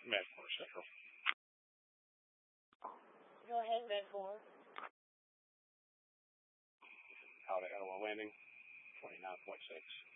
Medmore Central. Go ahead, Medmore. Out at Etowah Landing, 29.6.